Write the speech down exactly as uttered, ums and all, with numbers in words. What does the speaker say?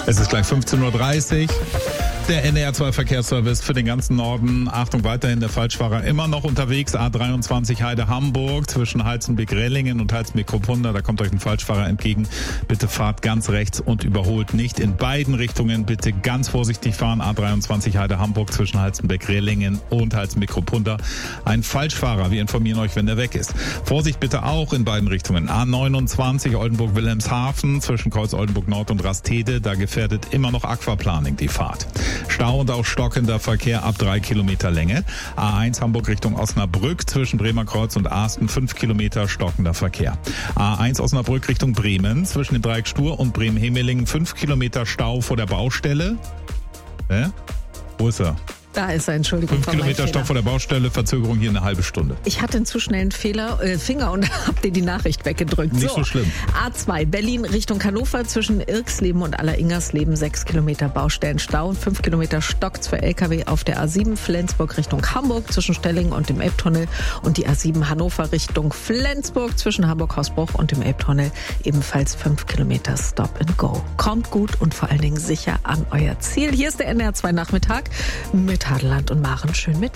Es ist gleich fünfzehn Uhr dreißig. Der N D R zwei Verkehrsservice für den ganzen Norden. Achtung, weiterhin der Falschfahrer immer noch unterwegs. A dreiundzwanzig Heide-Hamburg zwischen Halzenbeck-Rellingen und Halzenbeck-Kruppunda. Da kommt euch ein Falschfahrer entgegen. Bitte fahrt ganz rechts und überholt nicht. In beiden Richtungen bitte ganz vorsichtig fahren. A dreiundzwanzig Heide-Hamburg zwischen Halzenbeck-Rellingen und Halzenbeck-Kruppunda. Ein Falschfahrer, wir informieren euch, wenn der weg ist. Vorsicht bitte auch in beiden Richtungen. A neunundzwanzig Oldenburg-Wilhelmshaven zwischen Kreuz Oldenburg-Nord und Rastede. Da gefährdet immer noch Aquaplaning die Fahrt. Stau und auch stockender Verkehr ab drei Kilometer Länge. A eins Hamburg Richtung Osnabrück zwischen Bremer Kreuz und Asten fünf Kilometer stockender Verkehr. A eins Osnabrück Richtung Bremen zwischen dem Dreieck Stur und Bremen-Hemelingen fünf Kilometer Stau vor der Baustelle. Hä? Wo ist er? Da ist er, Entschuldigung. Fünf Kilometer Stau vor der Baustelle, Verzögerung hier eine halbe Stunde. Ich hatte einen zu schnellen Fehler, äh, Finger und hab dir die Nachricht weggedrückt. Nicht so, so schlimm. A zwei, Berlin Richtung Hannover zwischen Irksleben und Alleringersleben sechs Kilometer Baustellenstau und fünf Kilometer stockt's für L K W auf der A sieben Flensburg Richtung Hamburg zwischen Stellingen und dem Elbtunnel und die A sieben Hannover Richtung Flensburg zwischen Hamburg-Hausbruch und dem Elbtunnel ebenfalls fünf Kilometer Stop and Go. Kommt gut und vor allen Dingen sicher an euer Ziel. Hier ist der N D R zwei Nachmittag mit Hadeland und Maren. Schön mit